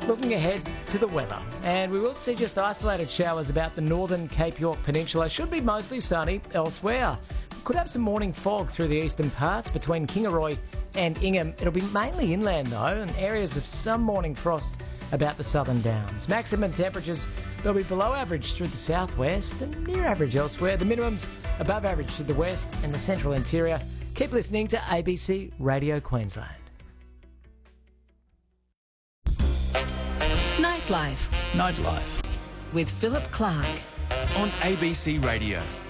Looking ahead to the weather, and we will see just isolated showers about the northern Cape York Peninsula. Should be mostly sunny elsewhere. Could have some morning fog through the eastern parts between Kingaroy and Ingham. It'll be mainly inland though, and areas of some morning frost about the southern downs. Maximum temperatures, they'll be below average through the southwest and near average elsewhere. The minimums above average to the west and the central interior. Keep listening to ABC Radio Queensland. Nightlife Nightlife with Philip Clark on ABC Radio.